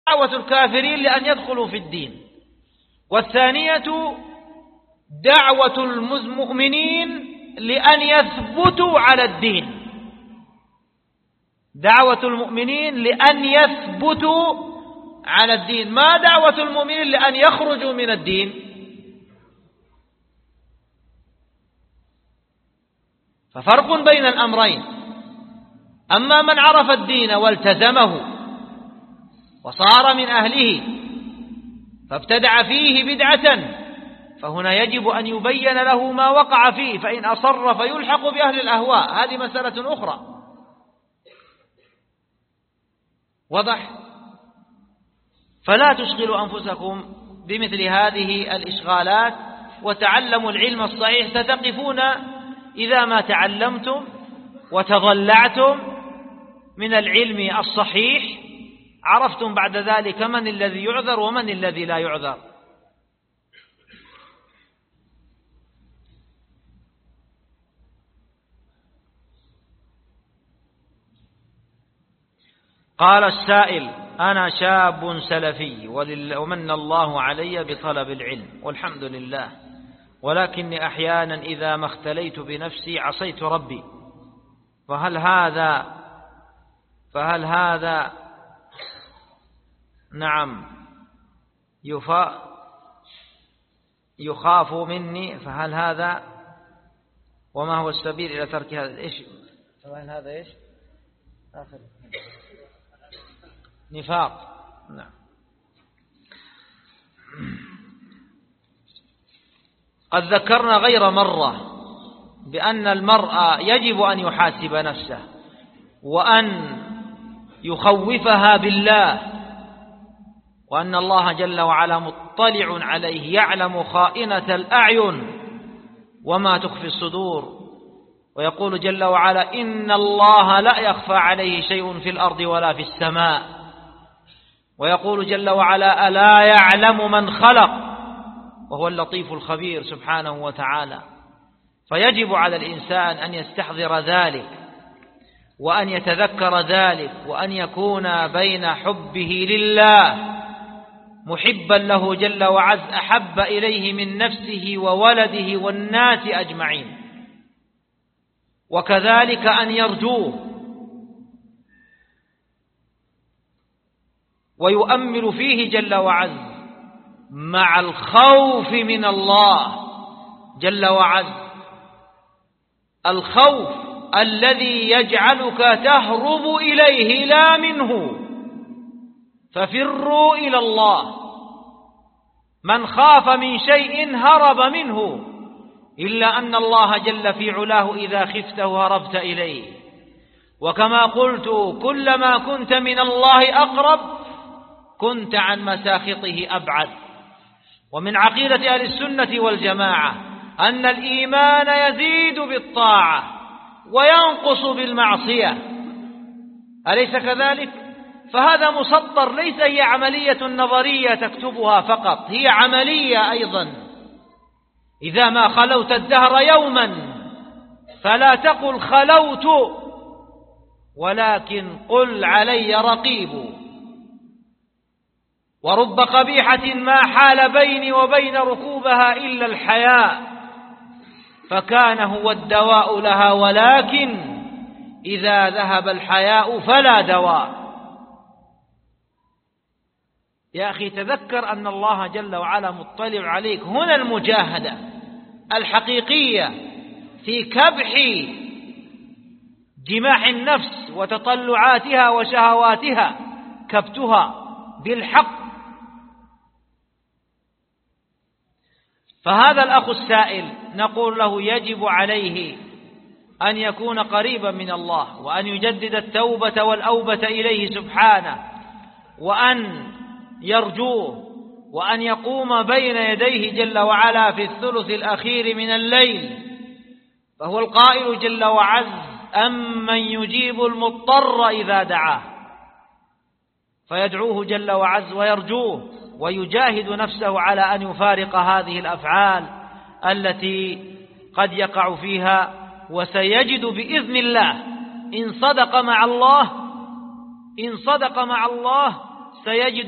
دعوة الكافرين لأن يدخلوا في الدين، والثانية دعوة المؤمنين لأن يثبتوا على الدين. دعوة المؤمنين لأن يثبتوا على الدين، ما دعوة المؤمنين لأن يخرجوا من الدين. ففرق بين الأمرين. أما من عرف الدين والتزمه وصار من أهله فابتدع فيه بدعة، فهنا يجب أن يبين له ما وقع فيه، فإن أصر فيلحق بأهل الأهواء، هذه مسألة أخرى. وضح؟ فلا تشغلوا أنفسكم بمثل هذه الإشغالات، وتعلموا العلم الصحيح. ستقفون إذا ما تعلمتم وتضلعتم من العلم الصحيح، عرفتم بعد ذلك من الذي يعذر ومن الذي لا يعذر. قال السائل: أنا شاب سلفي ومن الله علي بطلب العلم والحمد لله، ولكني أحيانا إذا ما اختليت بنفسي عصيت ربي، فهل هذا نعم يخاف مني؟ فهل هذا وما هو السبيل إلى ترك هذا؟ إيش هذا؟ إيش آخر نفاق؟ نعم. قد ذكرنا غير مرة بأن المرء يجب أن يحاسب نفسه وأن يخوفها بالله، وأن الله جل وعلا مطلع عليه، يعلم خائنة الأعين وما تخفي الصدور. ويقول جل وعلا: إن الله لا يخفى عليه شيء في الأرض ولا في السماء. ويقول جل وعلا: ألا يعلم من خلق وهو اللطيف الخبير سبحانه وتعالى. فيجب على الإنسان أن يستحضر ذلك وأن يتذكر ذلك، وأن يكون بين حبه لله محبا له جل وعز أحب إليه من نفسه وولده والناس أجمعين، وكذلك أن يرجوه ويؤمل فيه جل وعز مع الخوف من الله جل وعز، الخوف الذي يجعلك تهرب إليه لا منه. ففروا إلى الله، من خاف من شيء هرب منه، إلا أن الله جل في علاه إذا خفته هربت إليه. وكما قلت: كلما كنت من الله أقرب كنت عن مساخطه أبعد. ومن عقيدة أهل السنة والجماعة أن الإيمان يزيد بالطاعة وينقص بالمعصية، أليس كذلك؟ فهذا مسطر، ليس هي عملية نظرية تكتبها فقط، هي عملية أيضا. إذا ما خلوت الدهر يوما فلا تقل خلوت، ولكن قل علي رقيب. ورب قبيحة ما حال بيني وبين ركوبها إلا الحياء، فكان هو الدواء لها، ولكن إذا ذهب الحياء فلا دواء. يا أخي تذكر أن الله جل وعلا مطلع عليك. هنا المجاهدة الحقيقية في كبح جماح النفس وتطلعاتها وشهواتها، كبتها بالحق. فهذا الأخ السائل نقول له: يجب عليه أن يكون قريبا من الله، وأن يجدد التوبة والأوبة إليه سبحانه، وأن يرجوه، وأن يقوم بين يديه جل وعلا في الثلث الأخير من الليل. فهو القائل جل وعز: أمن يجيب المضطر إذا دعاه. فيدعوه جل وعز ويرجوه، ويجاهد نفسه على أن يفارق هذه الأفعال التي قد يقع فيها، وسيجد بإذن الله إن صدق مع الله سيجد